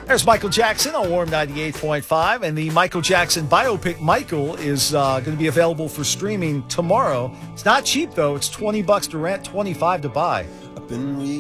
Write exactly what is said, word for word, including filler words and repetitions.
There's Michael Jackson on Warm ninety-eight point five, and the Michael Jackson biopic Michael is uh, going to be available for streaming tomorrow. It's not cheap though; it's twenty bucks to rent, twenty-five to buy.